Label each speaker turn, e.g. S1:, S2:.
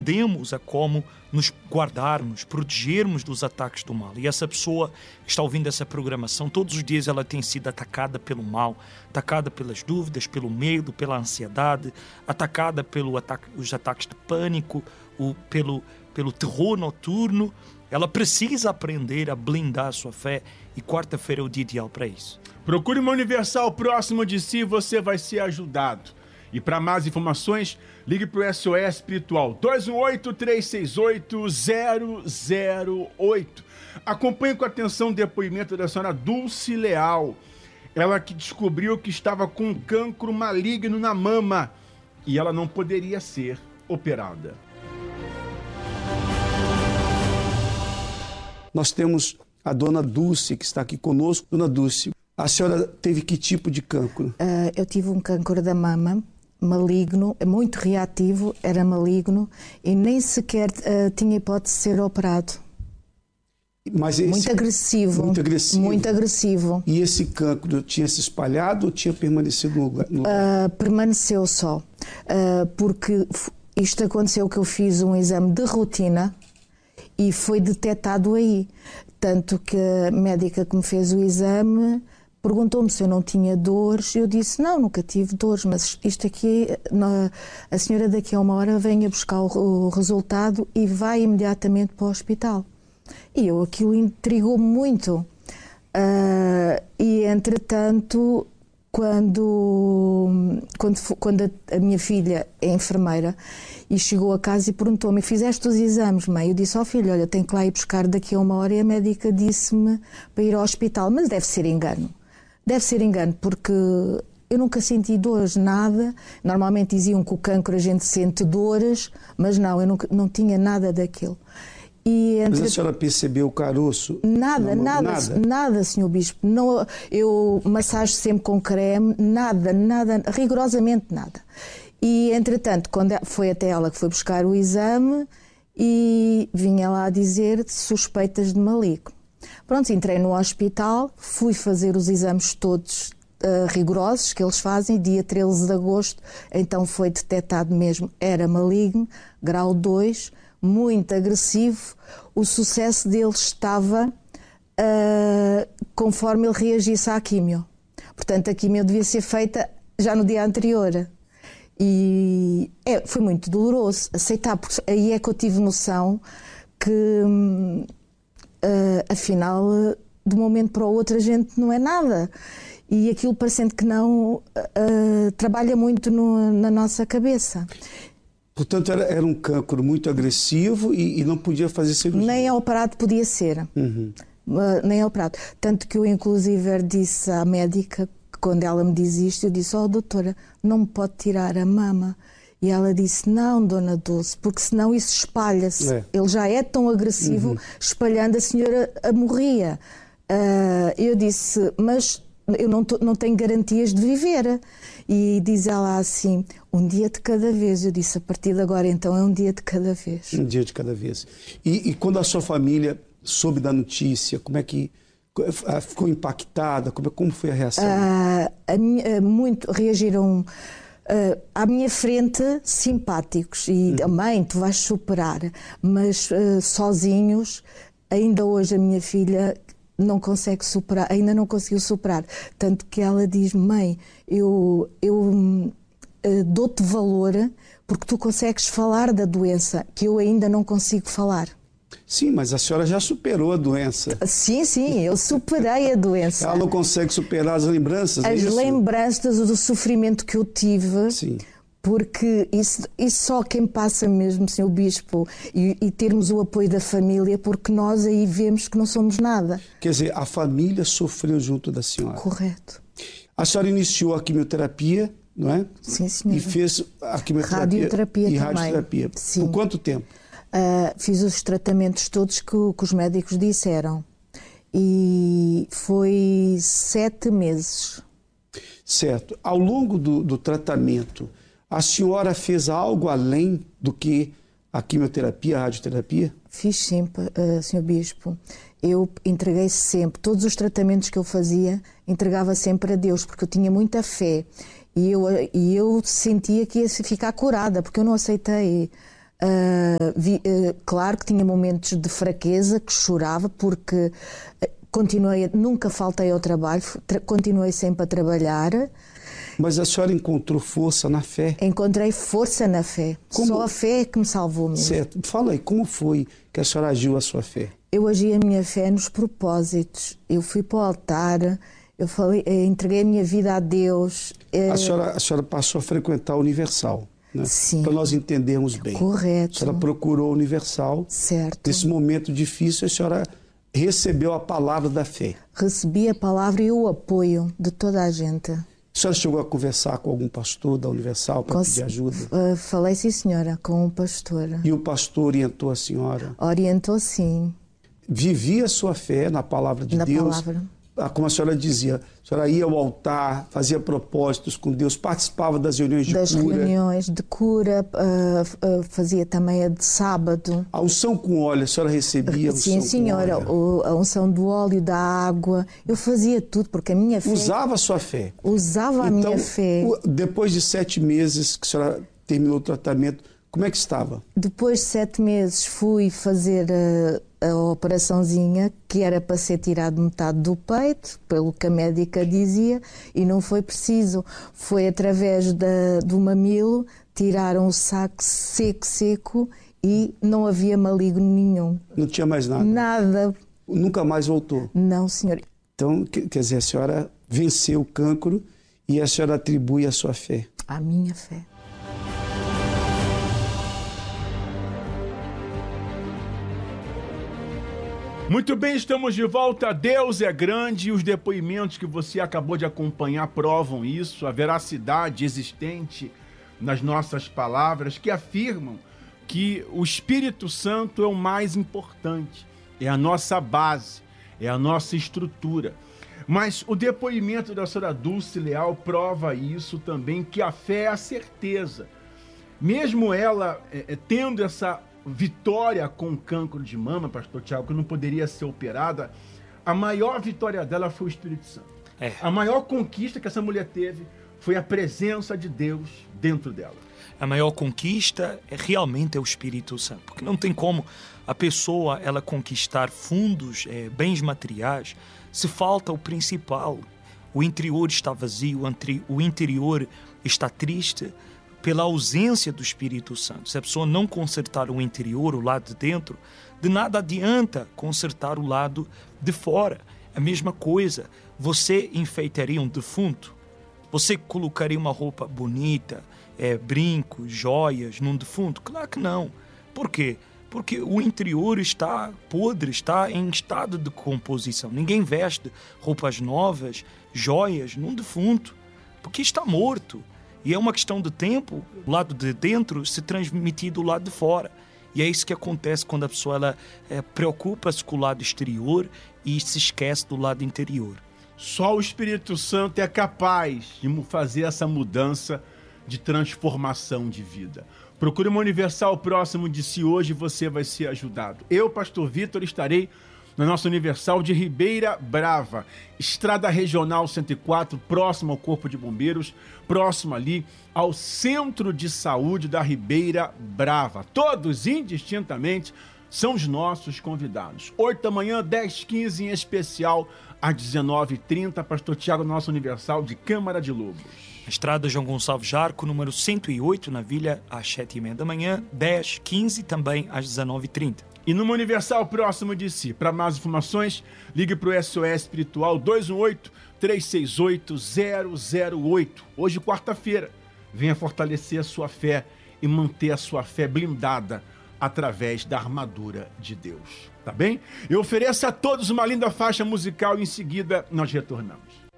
S1: aprendemos a como nos guardarmos, protegermos dos ataques do mal. E essa pessoa que está ouvindo essa programação, todos os dias ela tem sido atacada pelo mal, atacada pelas dúvidas, pelo medo, pela ansiedade, atacada pelos ataques de pânico, pelo terror noturno. Ela precisa aprender a blindar a sua fé e quarta-feira é o dia ideal para isso.
S2: Procure uma Universal próximo de si, você vai ser ajudado. E para mais informações, ligue para o SOS Espiritual 218-368-008. Acompanhe com atenção o depoimento da senhora Dulce Leal. Ela que descobriu que estava com um cancro maligno na mama e ela não poderia ser operada.
S3: Nós temos a dona Dulce, que está aqui conosco. Dona Dulce, a senhora teve que tipo de cancro?
S4: Eu tive um cancro da mama, maligno, muito reativo, era maligno e nem sequer tinha hipótese de ser operado.
S3: Mas
S4: muito agressivo.
S3: Muito agressivo.
S4: Muito agressivo.
S3: E esse cancro tinha se espalhado ou tinha permanecido no lugar?
S4: Permaneceu só. Porque isto aconteceu que eu fiz um exame de rotina e foi detectado aí. Tanto que a médica que me fez o exame perguntou-me se eu não tinha dores. Eu disse, não, nunca tive dores, mas isto aqui, a senhora daqui a uma hora venha buscar o resultado e vai imediatamente para o hospital. E aquilo intrigou-me muito. E, entretanto, quando a minha filha é enfermeira e chegou a casa e perguntou-me, fizeste os exames, mãe? Eu disse, filho, olha, tenho que lá ir buscar daqui a uma hora. E a médica disse-me para ir ao hospital, mas deve ser engano. Deve ser engano, porque eu nunca senti dores, nada. Normalmente diziam que o cancro a gente sente dores, mas não, eu não tinha nada daquilo.
S3: Mas a senhora percebeu o caroço?
S4: Nada, senhor Bispo. Não, eu massajo sempre com creme, nada, rigorosamente nada. E, entretanto, quando foi até ela que foi buscar o exame e vinha lá a dizer suspeitas de maligno. Pronto, entrei no hospital, fui fazer os exames todos rigorosos que eles fazem, dia 13 de agosto, então foi detectado mesmo, era maligno, grau 2, muito agressivo. O sucesso dele estava conforme ele reagisse à quimio. Portanto, a quimio devia ser feita já no dia anterior. E foi muito doloroso aceitar, porque aí é que eu tive noção que, afinal, de um momento para o outro a gente não é nada. E aquilo, parecendo que não, trabalha muito na nossa cabeça.
S3: Portanto, era um cancro muito agressivo e não podia fazer cirurgia?
S4: Nem operado podia ser.
S3: Uhum.
S4: Nem operado. Tanto que eu, inclusive, disse à médica, quando ela me diz isto, eu disse, doutora, não me pode tirar a mama. E ela disse, não, dona Dulce, porque senão isso espalha-se. Ele já é tão agressivo, espalhando, a senhora morria. Eu disse, mas eu não tenho garantias de viver. E diz ela assim, um dia de cada vez. Eu disse, a partir de agora, então, é um dia de cada vez. Um dia de cada vez.
S3: E quando a sua família soube da notícia, como é que ficou impactada? Como foi a reação? Reagiram
S4: à minha frente simpáticos. E, mãe, tu vais superar. Mas sozinhos, ainda hoje a minha filha não consegue superar, ainda não conseguiu superar. Tanto que ela diz, mãe, eu dou-te valor porque tu consegues falar da doença, que eu ainda não consigo falar.
S3: Sim, mas a senhora já superou a doença.
S4: Sim, eu superei a doença.
S3: Ela não consegue superar as lembranças,
S4: As lembranças do sofrimento que eu tive.
S3: Sim.
S4: Porque isso só quem passa mesmo, Sr. Bispo, e termos o apoio da família, porque nós aí vemos que não somos nada.
S3: Quer dizer, a família sofreu junto da senhora.
S4: Correto.
S3: A senhora iniciou a quimioterapia, não é?
S4: Sim, senhora.
S3: E fez a quimioterapia
S4: radioterapia
S3: e
S4: também.
S3: Radioterapia.
S4: Sim.
S3: Por quanto tempo?
S4: Fiz os tratamentos todos que os médicos disseram. E foi 7 meses.
S3: Certo. Ao longo do tratamento, a senhora fez algo além do que a quimioterapia, a radioterapia?
S4: Fiz sempre, Sr. Bispo. Eu entreguei sempre, todos os tratamentos que eu fazia, entregava sempre a Deus, porque eu tinha muita fé. E eu sentia que ia ficar curada, porque eu não aceitei Claro que tinha momentos de fraqueza, que chorava, porque nunca faltei ao trabalho, continuei sempre a trabalhar.
S3: Mas a senhora encontrou força na fé?
S4: Encontrei força na fé. Só a fé é que me salvou mesmo.
S3: Certo. Fala aí, como foi que a senhora agiu a sua fé?
S4: Eu agi a minha fé nos propósitos. Eu fui para o altar, entreguei a minha vida a Deus.
S3: A senhora passou a frequentar a Universal, né?
S4: Sim.
S3: Para nós entendermos bem.
S4: Correto.
S3: A senhora procurou a Universal.
S4: Certo.
S3: Nesse momento difícil, a senhora recebeu a palavra da fé.
S4: Recebi a palavra e o apoio de toda a gente.
S3: A senhora chegou a conversar com algum pastor da Universal para pedir ajuda?
S4: Falei, sim, senhora, com um pastor.
S3: E o pastor orientou a senhora?
S4: Orientou, sim.
S3: Vivia a sua fé na palavra de Deus? Na palavra. Como a senhora dizia, a senhora ia ao altar, fazia propósitos com Deus, participava das reuniões de cura? Das
S4: reuniões de cura, fazia também a de sábado.
S3: A unção com óleo, a senhora recebia?
S4: Sim, senhora, a unção do óleo, da água, eu fazia tudo, porque a minha fé...
S3: Usava a sua fé?
S4: Usava a minha fé.
S3: Depois de 7 meses que a senhora terminou o tratamento, como é que estava?
S4: Depois de 7 meses fui fazer a operaçãozinha, que era para ser tirado metade do peito, pelo que a médica dizia, e não foi preciso. Foi através do mamilo, tiraram o saco seco e não havia maligno nenhum.
S3: Não tinha mais nada?
S4: Nada.
S3: Nunca mais voltou?
S4: Não, senhor.
S3: Então, quer dizer, a senhora venceu o cancro e a senhora atribui a sua fé?
S4: A minha fé.
S2: Muito bem, estamos de volta. Deus é grande e os depoimentos que você acabou de acompanhar provam isso, a veracidade existente nas nossas palavras que afirmam que o Espírito Santo é o mais importante, é a nossa base, é a nossa estrutura. Mas o depoimento da senhora Dulce Leal prova isso também, que a fé é a certeza. Mesmo ela tendo essa vitória com câncer de mama, pastor Tiago, que não poderia ser operada, a maior vitória dela foi o Espírito Santo. A maior conquista que essa mulher teve foi a presença de Deus dentro dela.
S1: A maior conquista realmente é o Espírito Santo, porque não tem como a pessoa ela conquistar fundos, bens materiais, se falta o principal. O interior está vazio, o interior está triste, pela ausência do Espírito Santo. Se a pessoa não consertar o interior, o lado de dentro, de nada adianta consertar o lado de fora. A mesma coisa, você enfeitaria um defunto? Você colocaria uma roupa bonita, brincos, joias num defunto? Claro que não. Por quê? Porque o interior está podre, está em estado de decomposição. Ninguém veste roupas novas, joias num defunto, porque está morto. E é uma questão de tempo, o lado de dentro se transmitir do lado de fora. E é isso que acontece quando a pessoa preocupa-se com o lado exterior e se esquece do lado interior.
S2: Só o Espírito Santo é capaz de fazer essa mudança de transformação de vida. Procure uma Universal próximo de si hoje e você vai ser ajudado. Eu, pastor Vitor, estarei na nossa Universal de Ribeira Brava, Estrada Regional 104, próximo ao Corpo de Bombeiros, próximo ali ao Centro de Saúde da Ribeira Brava. Todos, indistintamente, são os nossos convidados. 8 da manhã, 10h15, em especial, às 19h30, pastor Tiago, nossa Universal de Câmara de Lobos.
S1: Estrada João Gonçalves Jarco, número 108, na Vila, às 7h30 da manhã, 10h15, também às 19h30.
S2: E numa Universal próximo de si. Para mais informações, ligue para o SOS Espiritual 218-368-008. Hoje, quarta-feira, venha fortalecer a sua fé e manter a sua fé blindada através da armadura de Deus. Tá bem? Eu ofereço a todos uma linda faixa musical e em seguida nós retornamos.